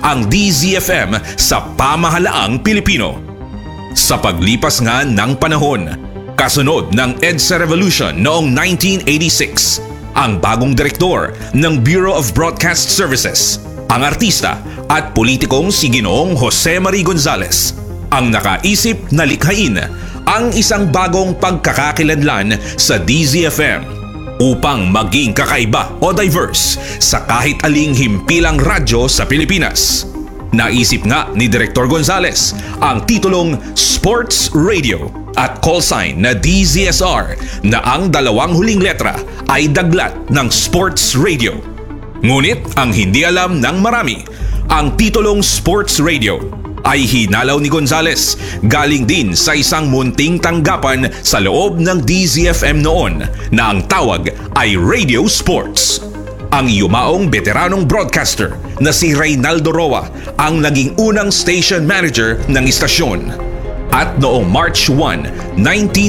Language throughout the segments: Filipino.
ang DZFM sa pamahalaang Pilipino. Sa paglipas nga ng panahon, kasunod ng EDSA Revolution noong 1986, ang bagong direktor ng Bureau of Broadcast Services, ang artista at politikong si Ginoong Jose Marie Gonzales, ang nakaisip na likhain ang isang bagong pagkakakilanlan sa DZFM upang maging kakaiba o diverse sa kahit aling himpilang radyo sa Pilipinas. Naisip nga ni Director Gonzales ang titulong Sports Radio at call sign na DZSR na ang dalawang huling letra ay daglat ng Sports Radio. Ngunit ang hindi alam ng marami, ang titulong Sports Radio ay hinalaw ni Gonzales galing din sa isang munting tanggapan sa loob ng DZFM noon na ang tawag ay Radio Sports. Ang yumaong veteranong broadcaster na si Reynaldo Roa ang naging unang station manager ng istasyon. At noong March 1,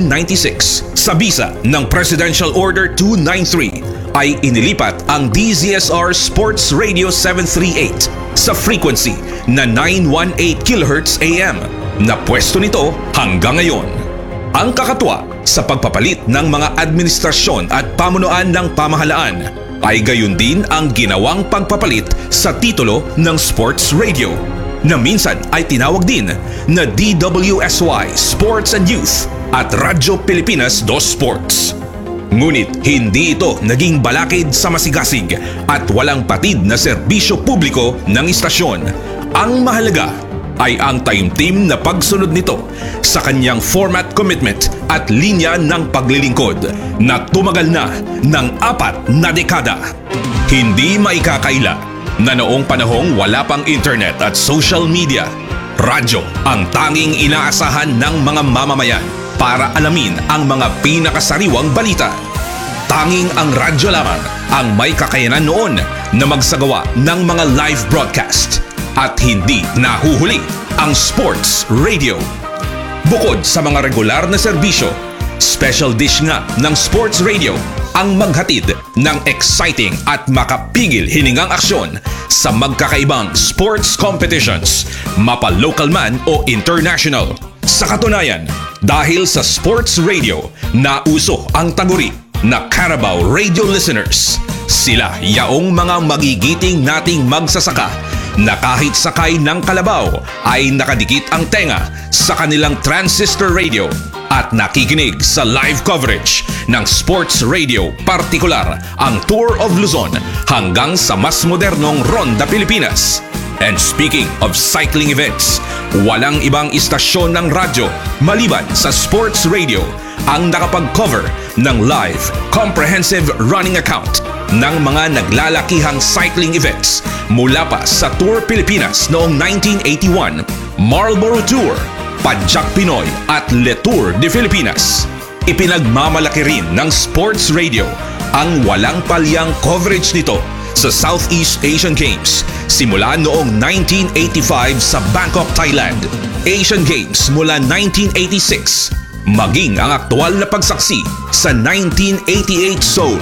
1996, sa bisa ng Presidential Order 293 ay inilipat ang DZSR Sports Radio 738 sa frequency na 918 kHz AM na pwesto nito hanggang ngayon. Ang kakatuwa sa pagpapalit ng mga administrasyon at pamunuan ng pamahalaan ay gayon din ang ginawang pagpapalit sa titulo ng Sports Radio na minsan ay tinawag din na DWSY Sports and Youth at Radyo Pilipinas 2 Sports. Ngunit hindi ito naging balakid sa masigasig at walang patid na serbisyo publiko ng istasyon. Ang mahalaga ay ang taimtim na pagsunod nito sa kanyang format commitment at linya ng paglilingkod na tumagal na ng 4 na dekada. Hindi maikakaila na noong panahong wala pang internet at social media, radyo ang tanging inaasahan ng mga mamamayan para alamin ang mga pinakasariwang balita. Tanging ang radyo lamang ang may kakayanan noon na magsagawa ng mga live broadcast at hindi nahuhuli ang sports radio. Bukod sa mga regular na serbisyo, special dish nga ng sports radio ang maghatid ng exciting at makapigil hiningang aksyon sa magkakaibang sports competitions, mapa-local man o international. Sa katunayan, dahil sa sports radio, nauso ang taguri na Carabao radio listeners. Sila yaong mga magigiting nating magsasaka na kahit sakay ng kalabaw ay nakadikit ang tenga sa kanilang transistor radio at nakikinig sa live coverage ng sports radio, partikular ang Tour of Luzon hanggang sa mas modernong Ronda Pilipinas. And speaking of cycling events, walang ibang istasyon ng radyo maliban sa sports radio ang nakapag-cover ng live, comprehensive running account ng mga naglalakihang cycling events mula pa sa Tour Pilipinas noong 1981, Marlboro Tour, Padjak Pinoy at Le Tour de Filipinas. Ipinagmamalaki rin ng sports radio ang walang palyang coverage nito sa Southeast Asian Games simula noong 1985 sa Bangkok, Thailand, Asian Games mula 1986, maging ang aktual na pagsaksi sa 1988 Seoul,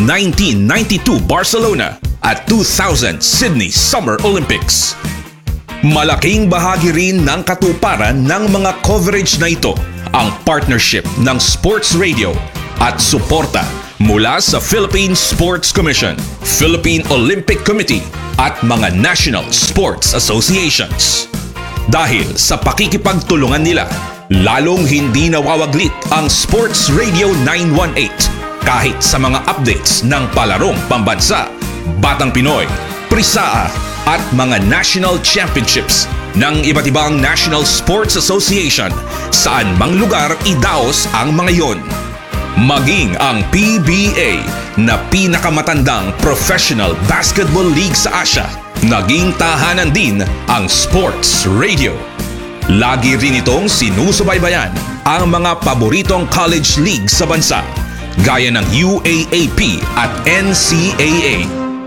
1992 Barcelona at 2000 Sydney Summer Olympics. Malaking bahagi rin ng katuparan ng mga coverage na ito ang partnership ng sports radio at suporta mula sa Philippine Sports Commission, Philippine Olympic Committee at mga national sports associations. Dahil sa pakikipagtulungan nila, lalong hindi nawawaglit ang Sports Radio 918 kahit sa mga updates ng palarong pambansa, Batang Pinoy, Prisaa at mga national championships ng iba't ibang National Sports Association saan mang lugar idaos ang mga yon. Maging ang PBA na pinakamatandang professional basketball league sa Asia, naging tahanan din ang sports radio. Lagi rin itong sinusubaybayan ang mga paboritong college league sa bansa, gaya ng UAAP at NCAA.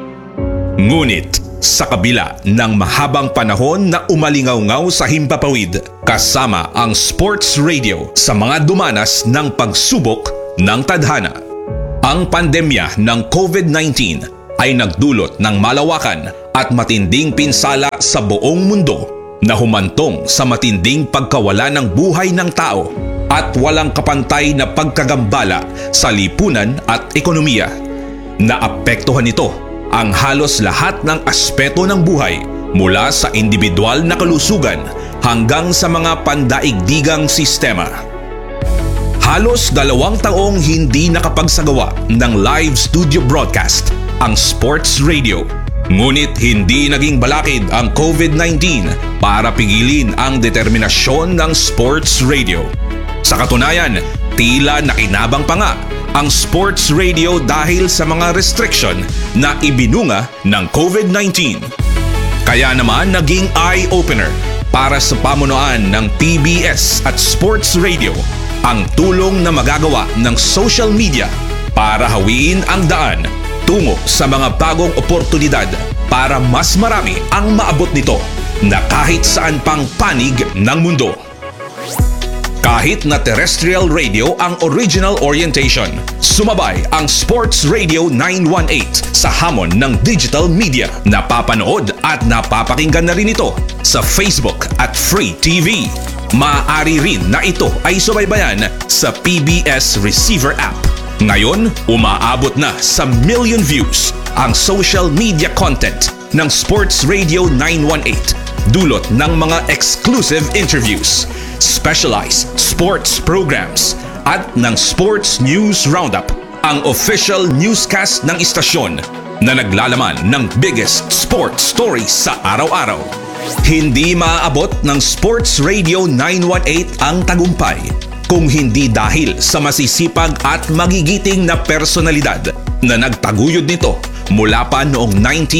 Ngunit sa kabila ng mahabang panahon na umalingaw-ngaw sa himpapawid, kasama ang sports radio sa mga dumanas ng pagsubok ng tadhana, ang pandemya ng COVID-19 ay nagdulot ng malawakan at matinding pinsala sa buong mundo na humantong sa matinding pagkawala ng buhay ng tao at walang kapantay na pagkagambala sa lipunan at ekonomiya. Naapektuhan nito ang halos lahat ng aspeto ng buhay mula sa individual na kalusugan hanggang sa mga pandaigdigang sistema. Halos 2 taong hindi nakapagsagawa ng live studio broadcast ang sports radio. Ngunit hindi naging balakid ang COVID-19 para pigilin ang determinasyon ng sports radio. Sa katunayan, tila nakinabang pa nga ang sports radio dahil sa mga restriction na ibinunga ng COVID-19. Kaya naman naging eye-opener para sa pamunuan ng PBS at sports radio ang tulong na magagawa ng social media para hawiin ang daan tungo sa mga bagong oportunidad para mas marami ang maabot nito na kahit saan pang panig ng mundo. Kahit na terrestrial radio ang original orientation, sumabay ang Sports Radio 918 sa hamon ng digital media. Napapanood at napapakinggan na rin ito sa Facebook at Free TV. Maaari rin na ito ay subaybayan sa PBS Receiver app. Ngayon, umaabot na sa million views ang social media content ng Sports Radio 918, dulot ng mga exclusive interviews, specialized sports programs, at ng Sports News Roundup, ang official newscast ng istasyon na naglalaman ng biggest sports stories sa araw-araw. Hindi maaabot ng Sports Radio 918 ang tagumpay kung hindi dahil sa masisipag at magigiting na personalidad na nagtaguyod nito mula pa noong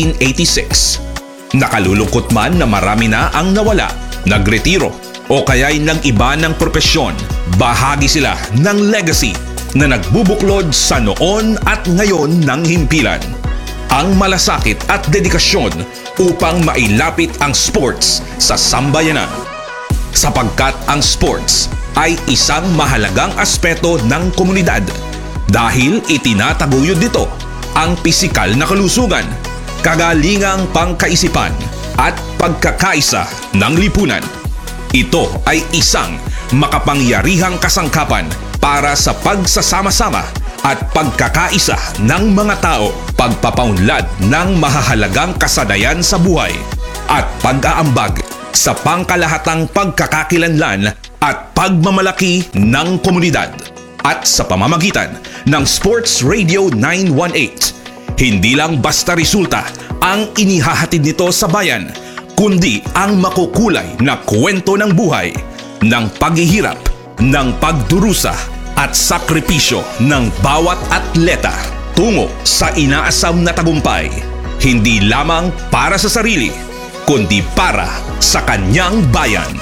1986. Nakalulungkot man na marami na ang nawala, nagretiro o kaya'y nag-iba ng propesyon, bahagi sila ng legacy na nagbubuklod sa noon at ngayon ng himpilan. Ang malasakit at dedikasyon upang mailapit ang sports sa sambayanan. Sapagkat ang sports ay isang mahalagang aspeto ng komunidad dahil itinataguyod nito ang pisikal na kalusugan, kagalingang pangkaisipan at pagkakaisa ng lipunan. Ito ay isang makapangyarihang kasangkapan para sa pagsasama-sama at pagkakaisa ng mga tao, pagpapaunlad ng mahahalagang kasadayan sa buhay at pag-aambag sa pangkalahatang pagkakakilanlan at pagmamalaki ng komunidad. At sa pamamagitan ng Sports Radio 918, hindi lang basta resulta ang inihahatid nito sa bayan, kundi ang makukulay na kwento ng buhay, ng paghihirap, ng pagdurusa at sakripisyo ng bawat atleta tungo sa inaasam na tagumpay, hindi lamang para sa sarili, kundi para sa kanyang bayan.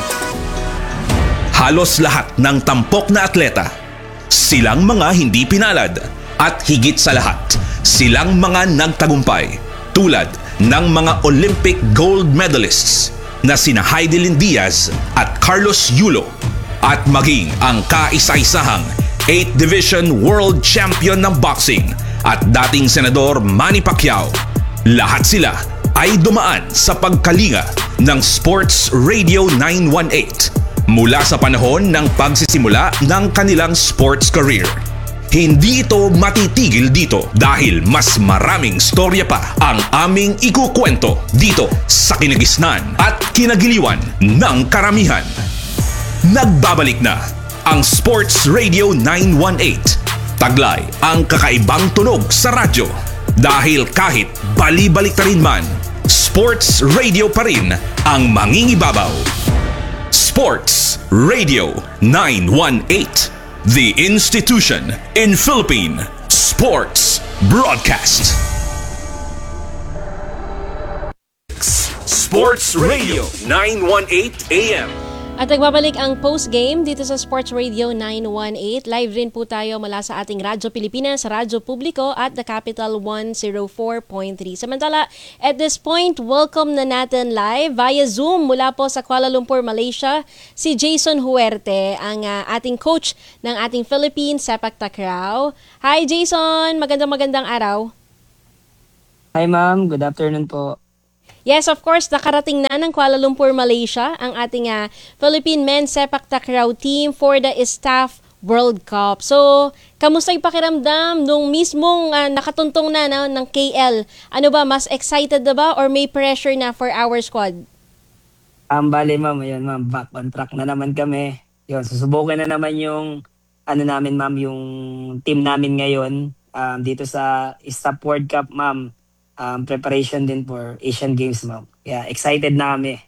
Halos lahat ng tampok na atleta, silang mga hindi pinalad at higit sa lahat, silang mga nagtagumpay tulad ng mga Olympic gold medalists na sina Heidelin Diaz at Carlos Yulo at maging ang kaisa-isahang 8th Division World Champion ng boxing at dating Senador Manny Pacquiao. Lahat sila ay dumaan sa pagkalinga ng Sports Radio 918 mula sa panahon ng pagsisimula ng kanilang sports career. Hindi ito matitigil dito dahil mas maraming storya pa ang aming ikukwento dito sa kinagisnan at kinagiliwan ng karamihan. Nagbabalik na ang Sports Radio 918. Taglay ang kakaibang tunog sa radyo dahil kahit bali-baliktarin man, Sports Radio pa rin ang mangingibabaw. Sports Radio 918. The institution in Philippine sports broadcast. Sports Radio 918 AM. At nagbabalik ang post-game dito sa Sports Radio 918. Live rin po tayo mula sa ating Radyo Pilipinas, Radyo Publiko at The Capital 104.3. Samantala, at this point, welcome na natin live via Zoom mula po sa Kuala Lumpur, Malaysia, si Jason Huerte, ang ating coach ng ating Philippine Sepak Takraw. Hi Jason! Magandang araw. Hi ma'am, good afternoon po. Yes, of course, nakarating na ng Kuala Lumpur, Malaysia ang ating Philippine Men's Sepak Takraw team for the Staff World Cup. So, kamusta yung pakiramdam nung mismong nakatuntong na ng KL? Ano ba, mas excited na ba or may pressure na for our squad? Bale ma'am, ayun ma'am, back on track na naman kami. Yun, susubukan na naman yung ano namin ma'am, yung team namin ngayon dito sa Staff World Cup ma'am. Preparation din for Asian Games ma'am. Yeah, excited na kami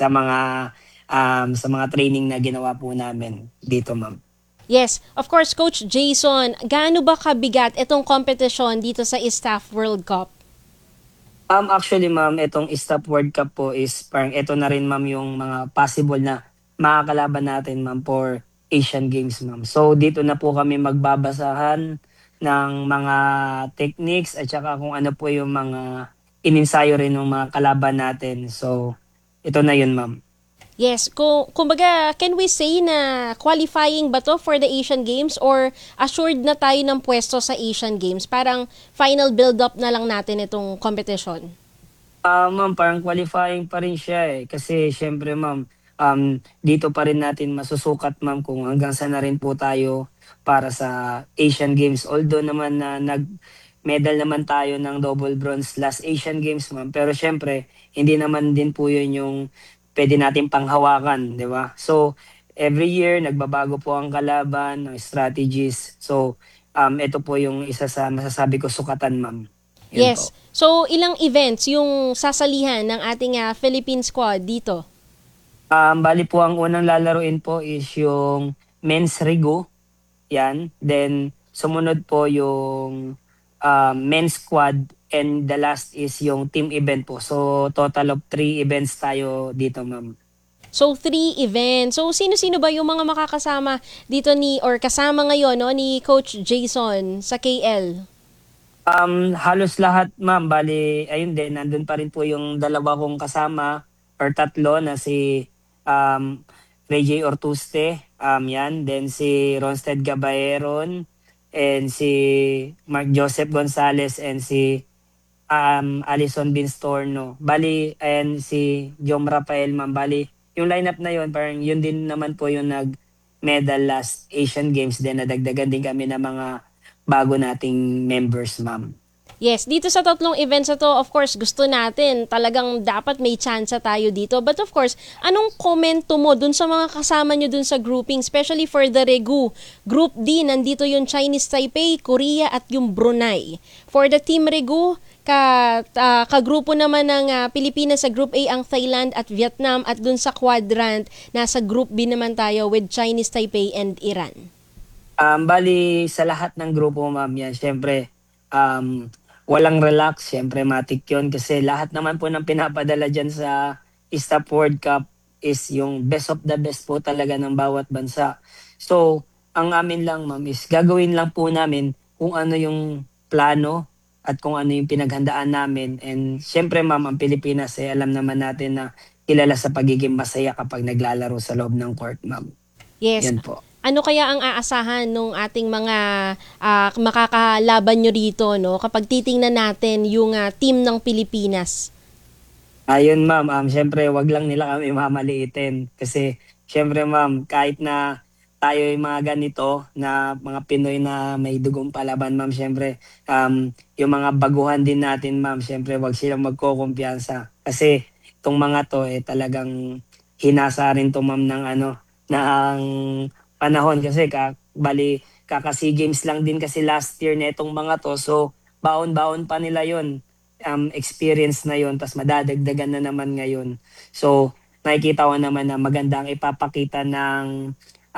sa mga training na ginawa po namin dito ma'am. Yes, of course, Coach Jason, gaano ba kabigat itong competition dito sa Staff World Cup? Actually ma'am, itong Staff World Cup po is parang ito na rin ma'am yung mga possible na makakalaban natin ma'am for Asian Games ma'am. So dito na po kami magbabasahan ng mga techniques at saka kung ano po yung mga ininsayo rin ng mga kalaban natin. So ito na yun ma'am. Yes, kumbaga, can we say na qualifying ba to for the Asian Games or assured na tayo ng pwesto sa Asian Games? Parang final build-up na lang natin itong competition. Ma'am, parang qualifying pa rin siya eh. Kasi syempre ma'am, dito pa rin natin masusukat ma'am kung hanggang saan na rin po tayo para sa Asian Games. Although naman na nag-medal naman tayo ng double bronze last Asian Games ma'am. Pero syempre, hindi naman din po yun yung pwede natin panghawakan, di ba? So, every year, nagbabago po ang kalaban, ng strategies. So, ito po yung isa sa masasabi ko sukatan ma'am. Yun Yes. po. So, ilang events yung sasalihan ng ating Philippine squad dito? Bali po ang unang lalaruin po is yung men's rego. Yan. Then sumunod po yung men's squad and the last is yung team event po. So total of 3 events tayo dito ma'am. So, 3 events. So, sino-sino ba yung mga makakasama dito or kasama ngayon no, ni Coach Jason sa KL? Halos lahat ma'am. Bali ayun din, nandun pa rin po yung dalawa kong kasama or tatlo na si Ray J. Ortuste. Yan. Then si Ronstead Gabayeron and si Mark Joseph Gonzalez and si Alison Binstorno. Bali, and si Jom Rafael ma'am. Bali, yung lineup na yun, parang yun din naman po yung nag-medal last Asian Games. Then nadagdagan din kami ng mga bago nating members ma'am. Yes, dito sa 3 events na to, of course, gusto natin talagang dapat may chance tayo dito. But of course, anong komento mo dun sa mga kasama nyo dun sa grouping, especially for the Regu? Group D, nandito yung Chinese Taipei, Korea at yung Brunei. For the Team Regu, kagrupo naman ng Pilipinas sa Group A ang Thailand at Vietnam at dun sa quadrant, nasa Group B naman tayo with Chinese Taipei and Iran. Bali, sa lahat ng grupo ma'am yan, syempre, walang relax, syempre matik yun kasi lahat naman po ng pinapadala dyan sa Staff World Cup is yung best of the best po talaga ng bawat bansa. So, ang amin lang ma'am is gagawin lang po namin kung ano yung plano at kung ano yung pinaghandaan namin. And syempre ma'am, ang Pilipinas ay alam naman natin na kilala sa pagiging masaya kapag naglalaro sa loob ng court ma'am. Yes. Yan po. Ano kaya ang aasahan nung ating mga makakalaban nyo rito no kapag titingnan natin yung team ng Pilipinas? Ayun ma'am, syempre wag lang nila kami mamaliitin kasi syempre ma'am, kahit na tayo yung mga ganito na mga Pinoy na may dugong palaban ma'am, syempre yung mga baguhan din natin ma'am, syempre wag silang magkokumpiyansa kasi itong mga to talagang hinasa rin to ma'am ng ng panahon kasi bali kaka-SEA Games lang din kasi last year na itong mga to, so baon-baon pa nila yon, experience na yon, tas madadagdagan na naman ngayon. So nakikita ko naman na maganda ang ipapakita ng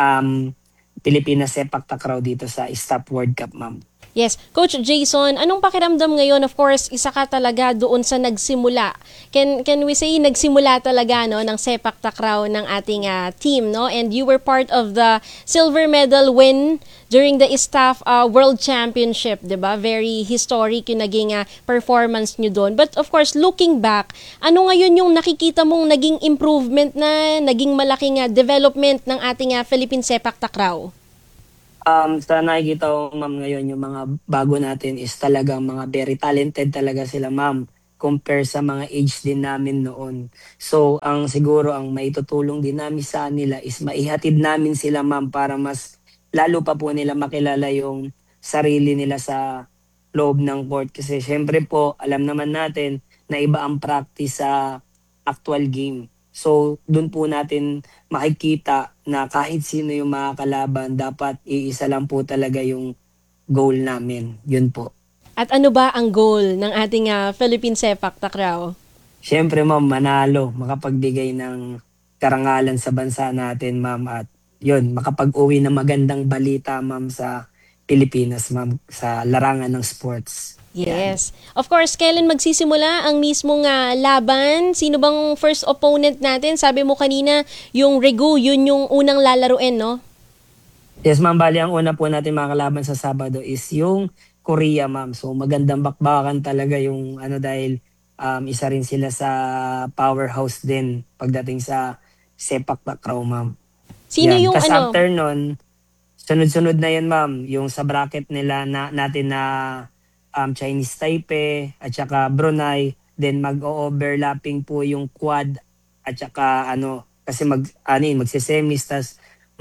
Pilipinas Sepak Takraw dito sa Staff World Cup ma'am. Yes. Coach Jason, anong pakiramdam ngayon? Of course, isa ka talaga doon sa nagsimula. Can we say nagsimula talaga no ng sepak takraw ng ating team, no? And you were part of the silver medal win during the Staff World Championship, 'di ba? Very historic yung naging performance nyo doon. But of course, looking back, ano ngayon yung nakikita mong naging improvement na, naging malaking development ng ating Philippine sepak takraw? Sa nakikita ko ma'am ngayon yung mga bago natin is talagang mga very talented talaga sila ma'am compare sa mga age din namin noon. So ang siguro ang maitutulong din namin sa nila is maihatid namin sila ma'am para mas lalo pa po nila makilala yung sarili nila sa loob ng court. Kasi syempre po alam naman natin na iba ang practice sa actual game. So dun po natin makikita na kahit sino yung mga kalaban, dapat iisa lang po talaga yung goal namin. Yun po. At ano ba ang goal ng ating Philippine Sepak Takraw? Siyempre ma'am, manalo, makapagbigay ng karangalan sa bansa natin ma'am at yun, makapag-uwi ng magandang balita ma'am sa Pilipinas ma'am sa larangan ng sports. Yes. Of course, kailan magsisimula ang mismong laban? Sino bang first opponent natin? Sabi mo kanina, yung Regu, yun yung unang lalaruin, no? Yes ma'am, bali ang una po natin makakalaban sa Sabado is yung Korea ma'am. So magandang bakbakan talaga yung dahil isa rin sila sa powerhouse din pagdating sa sepak takraw ma'am. Sino Yan. yung Tas after nun, sunod-sunod na yan ma'am, yung sa bracket nila natin na Chinese Taipei at saka Brunei, then mag-overlapping po yung quad at saka kasi magsisemis tas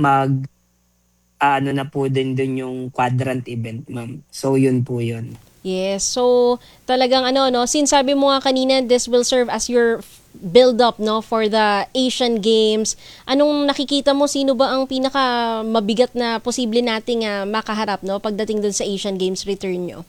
na po din dun yung quadrant event ma'am. So yun po yun. Yes. So, talagang since sabi mo nga kanina, this will serve as your build-up, no, for the Asian Games. Anong nakikita mo, sino ba ang pinaka mabigat na posible nating makaharap, no, pagdating dun sa Asian Games return nyo?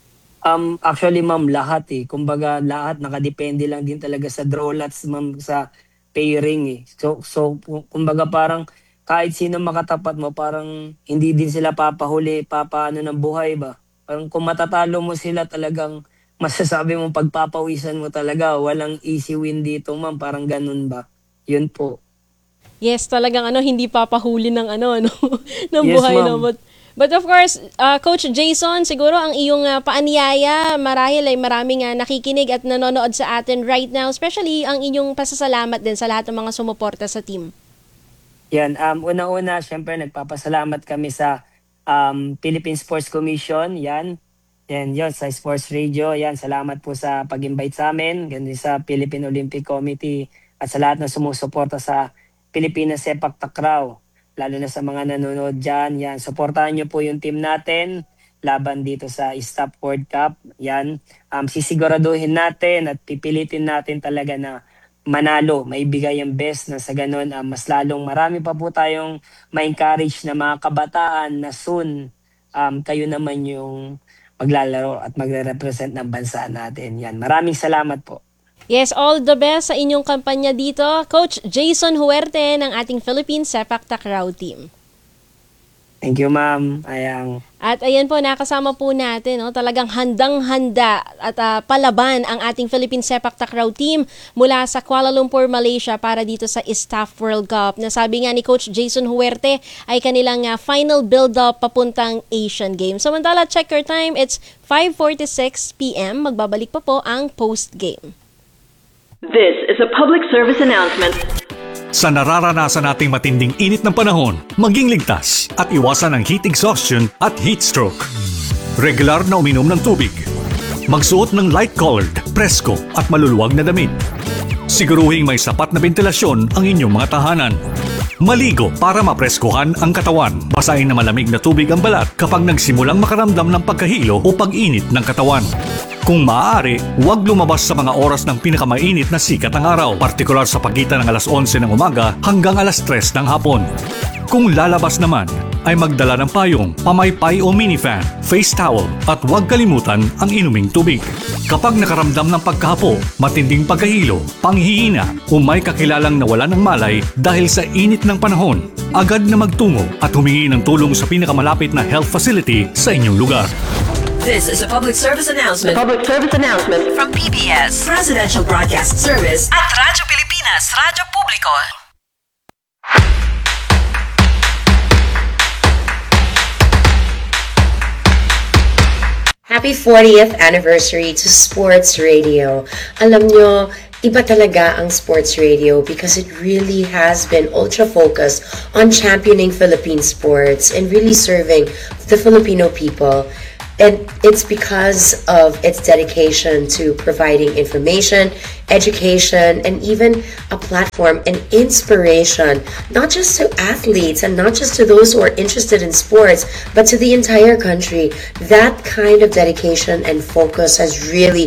Actually ma'am, lahat kumbaga lahat nakadepende lang din talaga sa draw lots ma'am, sa pairing So kumbaga parang kahit sino makatapat mo, parang hindi din sila papahuli, papaano ng buhay ba. Parang kung matatalo mo sila, talagang masasabi mong pagpapawisan mo talaga. Walang easy win dito ma'am, parang ganun ba. Yun po. Yes, talagang hindi papahuli ng ng Yes, buhay, ma'am. no. But of course, Coach Jason, siguro ang iyong paanyaya marahil ay maraming nakikinig at nanonood sa atin right now, especially ang inyong pasasalamat din sa lahat ng mga sumuporta sa team. Yan, una-una, syempre nagpapasalamat kami sa Philippine Sports Commission, yan. Yan, yun, sa Sports Radio, yan, salamat po sa pag-invite sa amin, ganun sa Philippine Olympic Committee, at sa lahat na sumusuporta sa Pilipinas Sepak Takraw, lalo na sa mga nanonood dyan, yan, suportahan nyo po yung team natin, laban dito sa Staff World Cup, yan, sisiguraduhin natin at pipilitin natin talaga na manalo, maibigay ang best na sa ganun, mas lalong marami pa po tayong ma-encourage na mga kabataan na soon kayo naman yung maglalaro at magre-represent ng bansa natin. Yan. Maraming salamat po. Yes, all the best sa inyong kampanya dito. Coach Jason Huerte ng ating Philippine Sepak Takraw team. Thank you, ma'am. Ayang. At ayan po, nakasama po natin, talagang handang-handa at palaban ang ating Philippine Sepak Takraw team mula sa Kuala Lumpur, Malaysia para dito sa Staff World Cup. Nasabi nga ni Coach Jason Huerte ay kanilang final build-up papuntang Asian Games. Samantala, check your time, it's 5:46 p.m. Magbabalik pa po ang post-game. This is a public service announcement. Sa nararanasan nating matinding init ng panahon, maging ligtas at iwasan ang heat exhaustion at heat stroke. Regular na uminom ng tubig. Magsuot ng light-colored, presko at maluluwag na damit. Siguruhing may sapat na ventilasyon ang inyong mga tahanan. Maligo para mapreskuhan ang katawan. Basahin na malamig na tubig ang balat kapag nagsimulang makaramdam ng pagkahilo o pag-init ng katawan. Kung maaari, huwag lumabas sa mga oras ng pinakamainit na sikat ng araw, partikular sa pagitan ng alas 11 ng umaga hanggang alas 3 ng hapon. Kung lalabas naman, ay magdala ng payong, pamaypay o minifan, face towel at huwag kalimutan ang inuming tubig. Kapag nakaramdam ng pagkahapo, matinding pagkahilo, panghihina o may kakilalang nawalan ng malay dahil sa init ng panahon, agad na magtungo at humingi ng tulong sa pinakamalapit na health facility sa inyong lugar. This is a public service announcement From PBS Presidential Broadcast Service at Radyo Pilipinas, Radyo Publiko. Happy 40th anniversary to Sports Radio. Alam nyo, iba talaga ang sports radio because it really has been ultra focused on championing Philippine sports and really serving the Filipino people. And it's because of its dedication to providing information, education, and even a platform and inspiration, not just to athletes and not just to those who are interested in sports, but to the entire country. That kind of dedication and focus has really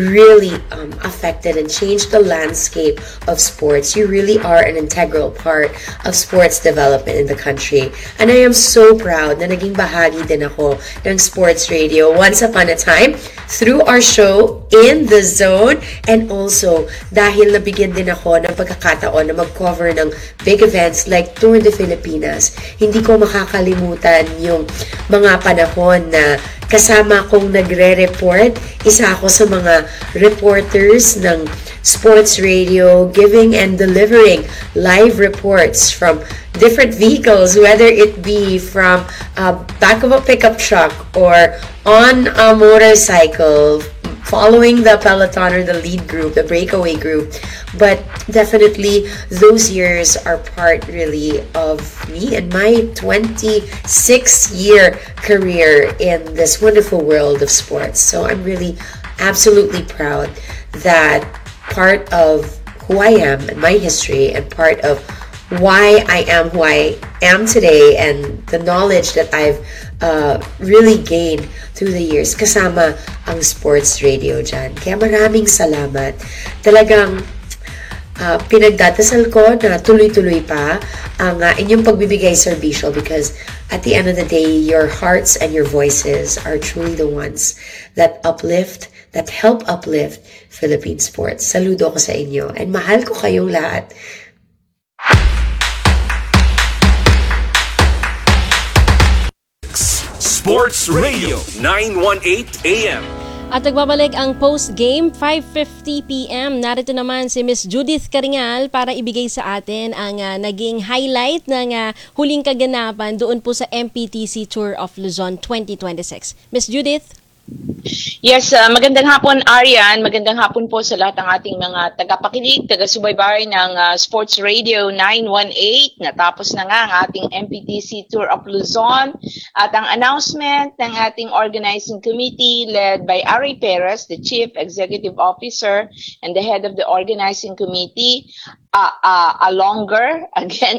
affected and changed the landscape of sports. You really are an integral part of sports development in the country. And I am so proud na naging bahagi din ako ng sports radio once upon a time through our show In The Zone, and also dahil nabigyan din ako ng pagkakataon na mag-cover ng big events like Tour de Filipinas. Hindi ko makakalimutan yung mga panahon na kasama kong nagre-report. Isa ako sa mga reporters ng sports radio, giving and delivering live reports from different vehicles, whether it be from back of a pickup truck or on a motorcycle, following the peloton or the lead group, the breakaway group. But definitely those years are part really of me and my 26-year career in this wonderful world of sports. So I'm really absolutely proud that part of who I am and my history and part of why I am who I am today and the knowledge that I've really gained through the years kasama ang sports radio dyan. Kaya maraming salamat. Talagang pinagdadasal ko na tuloy-tuloy pa ang inyong pagbibigay serbisyo, because at the end of the day, your hearts and your voices are truly the ones that uplift, that help uplift Philippine sports. Saludo ko sa inyo and mahal ko kayong lahat. Sports Radio 918 AM. At nagbabalik ang post-game, 5:50 PM. Narito naman si Miss Judith Caringal para ibigay sa atin ang naging highlight ng huling kaganapan doon po sa MPTC Tour of Luzon 2026. Miss Judith? Yes, magandang hapon Arian, magandang hapon po sa lahat ng ating mga tagapakinig, taga-subaybay ng Sports Radio 918. Natapos na nga ang ating MPTC Tour of Luzon at ang announcement ng ating organizing committee led by Ari Perez, the Chief Executive Officer and the head of the organizing committee. A longer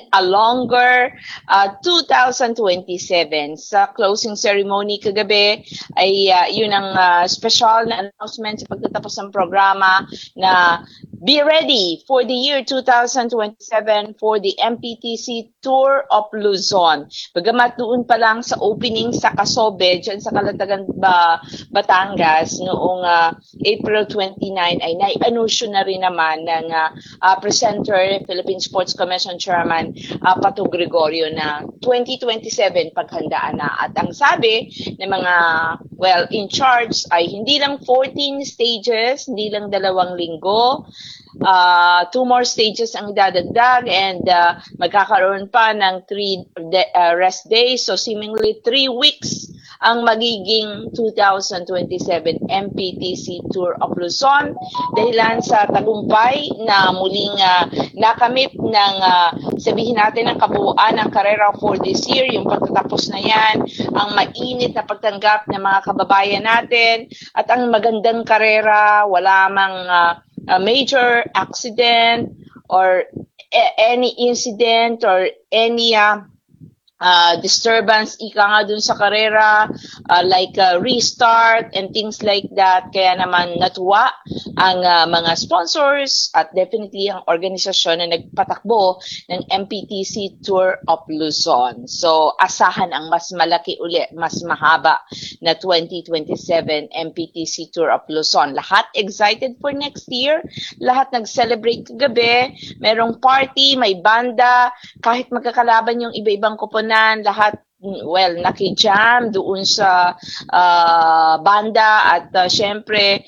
2027. Sa closing ceremony kagabi ay yun ang special na announcement sa pagtatapos ng programa na be ready for the year 2027 for the MPTC Tour of Luzon. Bagamat doon pa lang sa opening sa Casobe, dyan sa Calatagan, Batangas, noong April 29 ay nai-anunsyo na rin naman ng presenter, Philippine Sports Commission Chairman Pato Gregorio na 2027 paghandaan na. At ang sabi ng mga in charge ay hindi lang 14 stages, hindi lang 2 linggo, 2 more stages ang dadagdag and magkakaroon pa ng 3 rest days. So seemingly 3 weeks ang magiging 2027 MPTC Tour of Luzon dahilan sa tagumpay na muling nakamit ng sabihin natin ang kabuuan ng karera for this year. Yung pagtatapos na yan, ang mainit na pagtanggap ng mga kababayan natin at ang magandang karera, wala mang major accident or any incident or any disturbance ika nga dun sa karera, like restart and things like that. Kaya naman natuwa ang mga sponsors at definitely ang organisasyon na nagpatakbo ng MPTC Tour of Luzon. So asahan ang mas malaki uli, mas mahaba na 2027 MPTC Tour of Luzon. Lahat excited for next year, lahat nag-celebrate kagabi, merong party, may banda, kahit magkakalaban yung iba-ibang koponan, lahat nakijam doon sa banda at syempre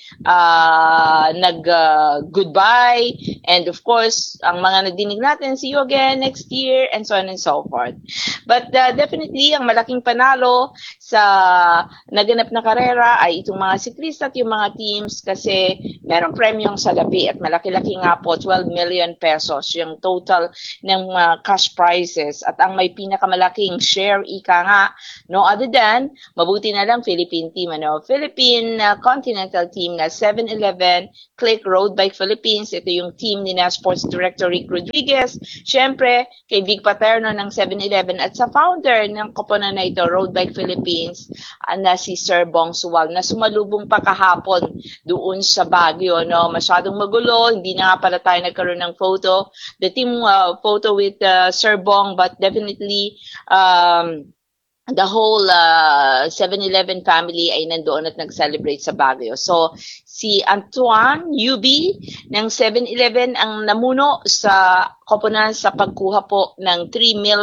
nag-goodbye. And of course, ang mga nagdinig natin, see you again next year, and so on and so forth. But definitely, ang malaking panalo sa naganap na karera ay itong mga siklista at yung mga teams kasi merong premyong salapi at malaki-laki nga po, 12 million pesos yung total ng cash prizes. At ang may pinakamalaking share, ika nga, no other than, mabuti na lang Philippine team, Philippine Continental team na 7-Eleven Click Road Bike Philippines. Ito yung team ni na Sports Director Rick Rodriguez. Siyempre, kay Vic Paterno ng 7-Eleven at sa founder ng koponan na ito, Road Bike Philippines, na si Sir Bong Suwal, na sumalubong pa kahapon doon sa Baguio. Masyadong magulo, hindi na nga pala tayo nagkaroon ng photo. The team photo with Sir Bong, but definitely the whole 7-Eleven family ay nandoon at nag-celebrate sa Baguio. So, si Antoine Yubi ng 7-Eleven ang namuno sa koponan sa pagkuha po ng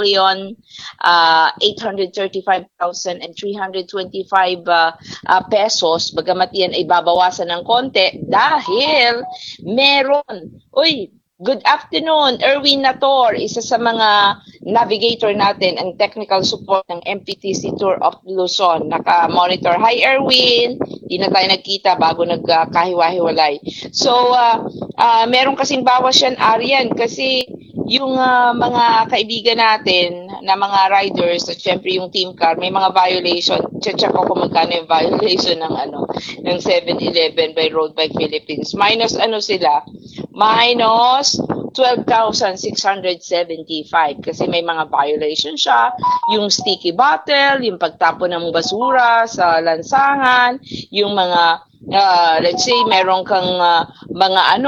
3,835,325 pesos. Bagamat yan ay babawasan ng konti dahil meron, good afternoon, Erwin Nator, isa sa mga navigator natin and technical support ng MPTC Tour of Luzon. Naka-monitor. Hi, Erwin! Di na tayo nagkita bago nagkahiwa-hiwalay. So, meron kasing bawas yan, Arian, kasi yung mga kaibigan natin na mga riders at syempre yung team car, may mga violation. Check ko kung magkano yung violation ng 7-Eleven by Road Bike Philippines. Minus minus 12,675 kasi may mga violation siya, yung sticky bottle, yung pagtapon ng basura sa lansangan, yung mga let's say meron kang mga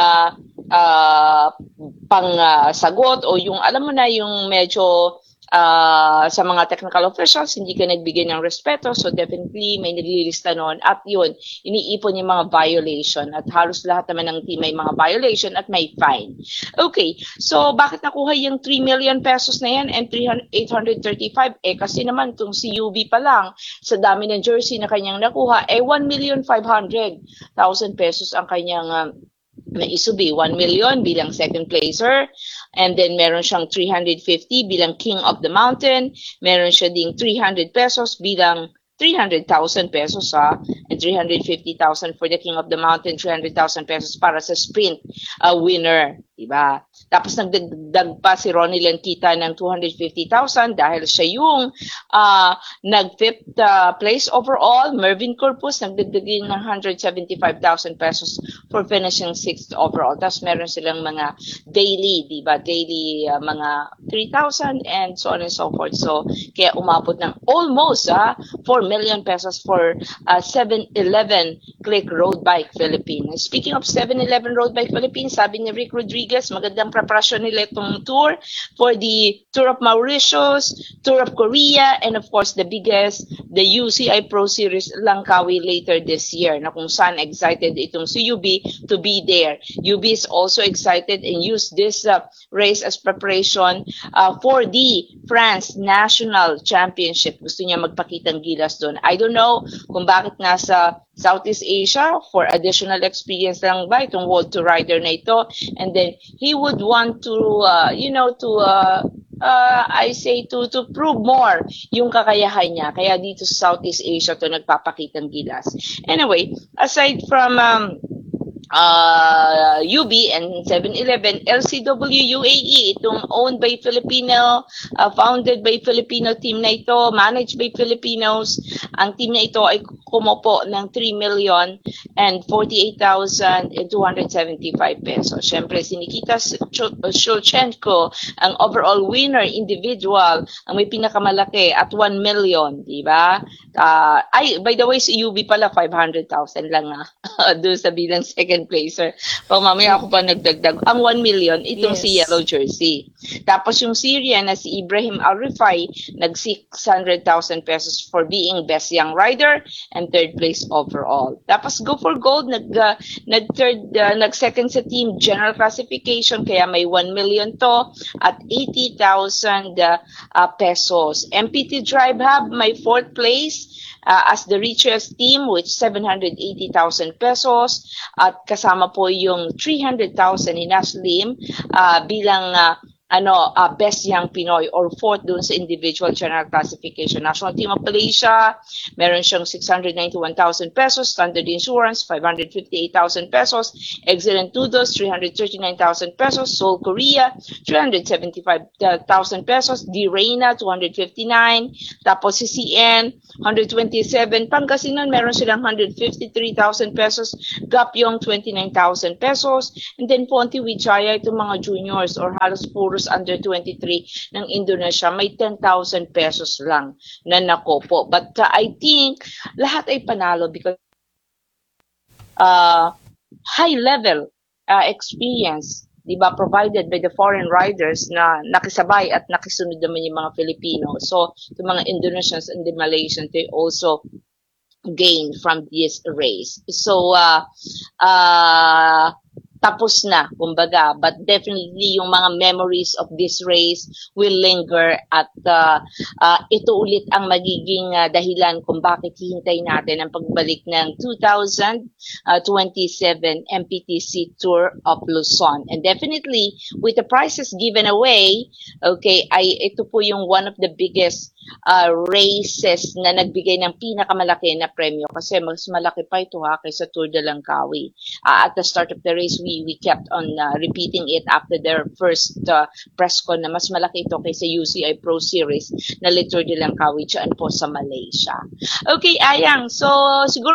pang sagot o yung alam mo na yung medyo sa mga technical officials, hindi ka nagbigay ng respeto, so definitely may naglilista noon at yun, iniipon yung mga violation at halos lahat naman ng team may mga violation at may fine. Okay, so bakit nakuha yung 3 million pesos na yan and 835? Kasi naman itong si UB pa lang, sa dami ng jersey na kanyang nakuha, 1,500,000 pesos ang kanyang naisubi. 1 million bilang second placer. And then meron siyang 350 bilang King of the Mountain. Meron siya ding 300 pesos bilang 300,000 pesos and 350,000 for the King of the Mountain, 300,000 pesos para sa sprint winner, diba? Tapos nagdagdag pa si Ronnie Lankita ng 250,000 dahil siya yung nag-fifth place overall. Mervin Corpus nagdagdagin ng 175,000 pesos for finishing 6th overall. Tapos meron silang mga daily, diba? Daily mga 3,000 and so on and so forth. So, kaya umabot ng almost 4 million pesos for 7-Eleven Click Road Bike Philippines. Speaking of 7-Eleven Road Bike Philippines, sabi ni Rick Rodriguez, magandang preparasyon nila itong tour for the Tour of Mauritius, Tour of Korea, and of course the biggest, the UCI Pro Series Langkawi later this year, na kung saan excited itong si UB to be there. UB is also excited and use this race as preparation for the France National Championship. Gusto niya magpakitang gilas doon. I don't know kung bakit nasa Southeast Asia for additional experience lang ba itong World Tour rider na ito, and then he would want to I say to prove more yung kakayahan niya, kaya dito sa Southeast Asia to nagpapakitang gilas. Anyway, aside from UB and 7-Eleven, LCW UAE, itong owned by Filipino, founded by Filipino team na ito, managed by Filipinos. Ang team na ito ay kumupo ng 3,048,275 pesos. Siyempre, si Nikita Shulchenko, ang overall winner individual, ang may pinakamalaki at 1 million, di ba? By the way, si UB pala 500,000 lang doon sa bilang second placer. Pag mamaya ako pa nagdagdag, ang 1 million, itong si Yellow Jersey. Tapos yung Syrian na si Ibrahim Al-Rifai, nag 600,000 pesos for being best young rider, and third place overall. Tapos go for gold, nag-second sa team general classification, kaya may 1 million to at 80,000 pesos. MPT Drive Hub may fourth place as the richest team with 780,000 pesos at kasama po yung 300,000 ni Naslim bilang Best Young Pinoy or fourth dun sa individual general classification. National Team of Malaysia, meron siyang 691,000 pesos. Standard Insurance, 558,000 pesos. Excellent Noodles, 339,000 pesos. Seoul Korea, 375,000 pesos. D-Reina, 259. Tapos si CN, 127. Pangasinan, meron silang 153,000 pesos. Gapyong, 29,000 pesos. And then Ponte Wijaya, itong mga juniors or halos puro under 23 ng Indonesia, may 10,000 pesos lang na nakopo. But I think lahat ay panalo because high level experience, diba, provided by the foreign riders na nakisabay at nakisunod naman yung mga Filipino. So, yung mga Indonesians and the Malaysians, they also gain from this race. So, tapos na, kumbaga. But definitely, yung mga memories of this race will linger at ito ulit ang magiging dahilan kung bakit hihintay natin ang pagbalik ng 2027 MPTC Tour of Luzon. And definitely, with the prizes given away, okay, ito po yung one of the biggest races na nagbigay ng pinakamalaki na premyo kasi mas malaki pa ito kaysa Tour de Langkawi. At the start of the race, we kept on repeating it after their first press con na mas malaki ito kaysa UCI Pro Series na Tour de Langkawi dyan po sa Malaysia. Okay, Ayang, so siguro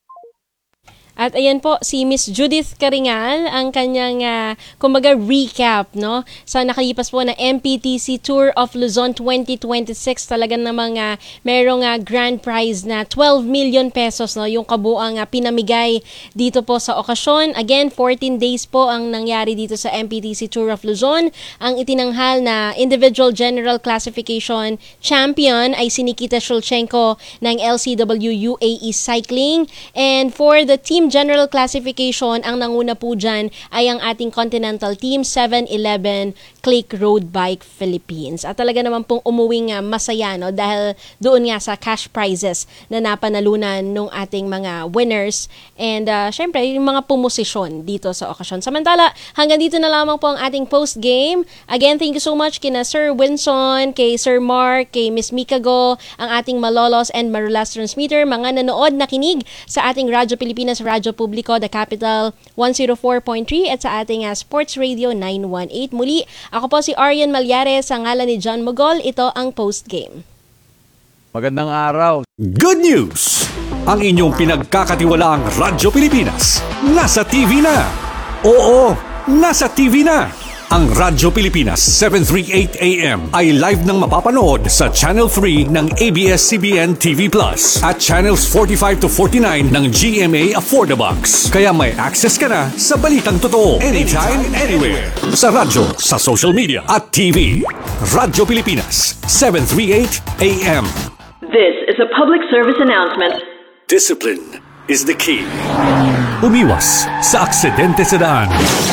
At ayan po, si Miss Judith Karingal, ang kanyang, kumbaga, recap, no? Sa nakalipas po na MPTC Tour of Luzon 2026, talagang namang merong grand prize na 12 million pesos, no? Yung kabuang pinamigay dito po sa okasyon. Again, 14 days po ang nangyari dito sa MPTC Tour of Luzon. Ang itinanghal na individual general classification champion ay si Nikita Shulchenko ng LCW UAE Cycling. And for the team general classification, ang nanguna po dyan ay ang ating Continental Team 711 Click Road Bike Philippines. At talaga naman pong umuwing masaya, no? Dahil doon nga sa cash prizes na napanalunan ng ating mga winners and syempre yung mga pumosisyon dito sa okasyon. Samantala, hanggang dito na lamang po ang ating post-game. Again, thank you so much kina Sir Winson, kay Sir Mark, kay Miss Mikago, ang ating Malolos and Marulas transmitter, mga nanood, nakinig sa ating Radyo Pilipinas, Radyo Publiko, The Capital 104.3 at sa ating Sports Radio 918. Muli, ako po si Arian Malyares, sa ngalan ni John Mogol. Ito ang post-game. Magandang araw. Good news! Ang inyong pinagkakatiwalaang Radyo Pilipinas nasa TV na. Oo, nasa TV na. Ang Radyo Pilipinas 738 AM ay live nang mapapanood sa Channel 3 ng ABS-CBN TV Plus at Channels 45 to 49 ng GMA Affordabox. Kaya may access ka na sa balitang totoo anytime, anywhere. Sa radyo, sa social media at TV. Radyo Pilipinas 738 AM. This is a public service announcement. Discipline is the key. Umiwas sa aksidente sa daan.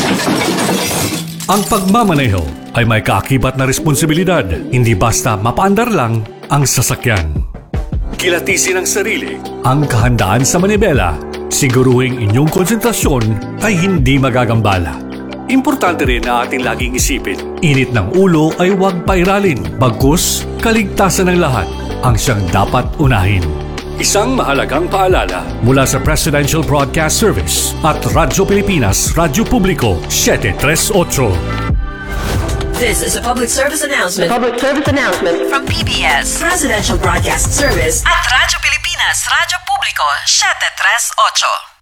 Ang pagmamaneho ay may kaakibat na responsibilidad, hindi basta mapaandar lang ang sasakyan. Kilatisin ang sarili, ang kahandaan sa manibela, siguruhing inyong konsentrasyon ay hindi magagambala. Importante rin na ating laging isipin, init ng ulo ay huwag pairalin, bagkus kaligtasan ng lahat ang siyang dapat unahin. Isang mahalagang paalala mula sa Presidential Broadcast Service at Radyo Pilipinas, Radyo Publiko 738. This is a public service announcement. Public service announcement From PBS, Presidential Broadcast Service at Radyo Pilipinas, Radyo Publiko 738.